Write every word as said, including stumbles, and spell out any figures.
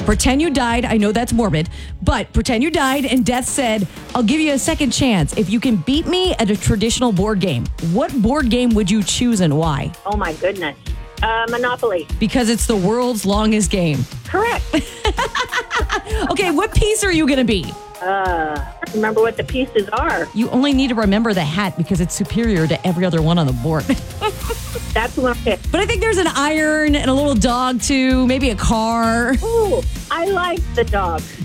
Pretend you died. I know that's morbid, but pretend you died and death said, I'll give you a second chance if you can beat me at a traditional board game. What board game would you choose and why? Oh, my goodness. Uh, Monopoly. Because it's the world's longest game. Correct. Okay, what piece are you going to be? Uh, remember what the pieces are. You only need to remember the hat because it's superior to every other one on the board. That's what I'm But I think there's an iron and a little dog too, maybe a car. Ooh, I like the dog.